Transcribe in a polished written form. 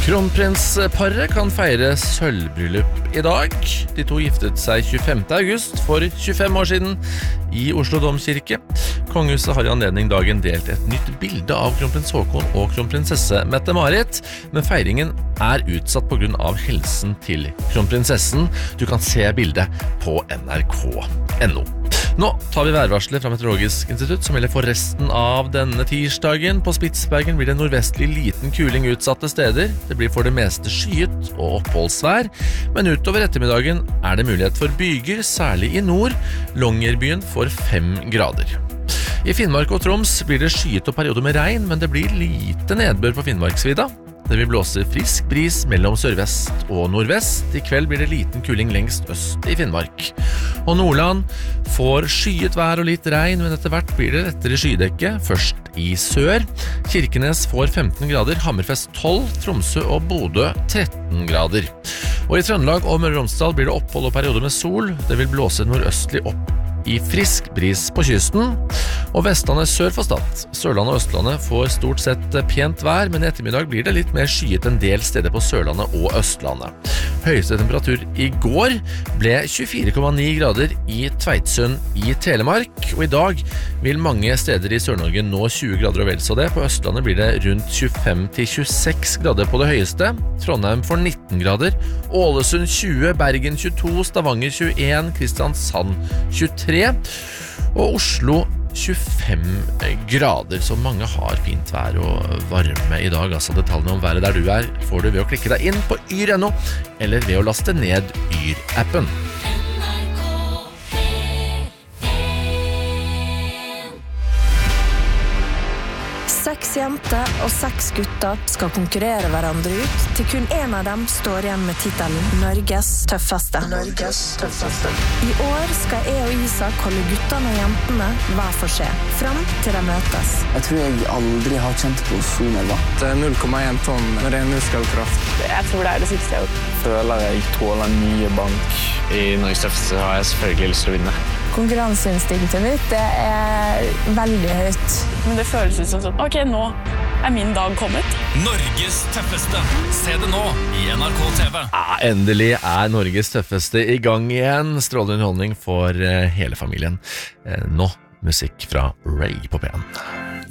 Kronprinsparet kan feire sølvbryllup i dag. De to giftet seg 25. august for 25 år siden i Oslo Domkirke. Kongehuset har i anledning dagen delt et nytt bilde av kronprins Haakon og kronprinsesse Mette-Marit, men feiringen er utsatt på grunn av helsen til kronprinsessen. Du kan se bildet på nrk.no. Nå tar vi værvarselet fra Meteorologisk institutt som gjelder for resten av denne tirsdagen. På Spitsbergen blir det nordvestlig liten kuling utsatte steder. Det blir for det meste skyet og oppholdsvær, men utover ettermiddagen er det mulighet for byger, særlig i nord. Longyearbyen får 5 grader. I Finnmark og Troms blir det skyet og perioder med regn, men det blir lite nedbør på Finnmarksvidda. Det vil blåse frisk bris mellom sørvest og nordvest. I kveld blir det liten kuling lengst øst i Finnmark. Og Nordland får skyet vær og litt regn, men etter hvert blir det lettere skydekke, først i sør. Kirkenes får 15 grader, Hammerfest 12, Tromsø og Bodø 13 grader. Og i Trøndelag og Møre og Romsdal blir det opphold og perioder med sol. Det vil blåse nordøstlig opp i frisk bris på kysten, og Vestlandet sør for Stad. Sørlandet og Østlandet får stort sett pent vær, men i ettermiddag blir det litt mer skyet en del steder på Sørlandet og Østlandet. Høyeste temperatur i går ble 24,9 grader i Tveitsund i Telemark, og i dag vil mange steder i Sør-Norge nå 20 grader og vel så det. På Østlandet blir det rundt 25-26 grader på det høyeste. Trondheim får 19 grader, Ålesund 20, Bergen 22, Stavanger 21, Kristiansand 23, og Oslo 25 grader, så mange har fint vær og varme i dag. Altså detaljene om været der du er får du ved å klikke deg inn på yr.no, eller ved å laste ned Yr-appen. 6 jenter og 6 gutter skal konkurrere hverandre ut, til kun en av dem står igjen med titelen Norges tøffeste. I år skal jeg og Isak holde guttene og jentene hver for seg, fram til de møtes. Jeg tror jeg aldri har kjent på så nerver. 0,1 tonn ren muskelkraft. Jeg tror det er det siste jeg har gjort. Føler jeg tåler mye bank. I Norges tøffeste har jeg selvfølgelig lyst til å vinne. Konkurranseinstinktet mitt, det er veldig høyt. Men det føles ut som sånn, ok, nå er min dag kommet. Norges tøffeste. Se det nå i NRK TV. Endelig er Norges tøffeste i gang igjen. Strålende underholdning for hele familien. Nå musikk fra Ray på P1.